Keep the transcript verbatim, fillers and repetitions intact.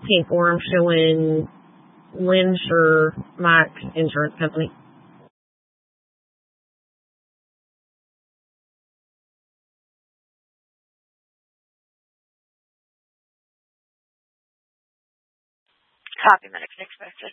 pink form showing Winsure Mike Insurance Company. Copy, medics expected.